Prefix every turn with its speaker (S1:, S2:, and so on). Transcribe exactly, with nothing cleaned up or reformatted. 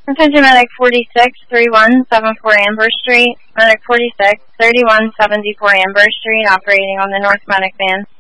S1: Attention Medic forty-six, thirty-one seventy-four Amber Street. Medic forty-six, thirty-one seventy-four Amber Street, operating on the North Medic van.